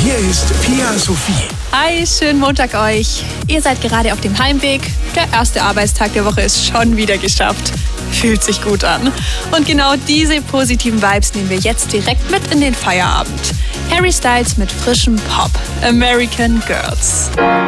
Hier ist Pia Sophie. Hi, schönen Montag euch. Ihr seid gerade auf dem Heimweg. Der erste Arbeitstag der Woche ist schon wieder geschafft. Fühlt sich gut an. Und genau diese positiven Vibes nehmen wir jetzt direkt mit in den Feierabend. Harry Styles mit frischem Pop. American Girls.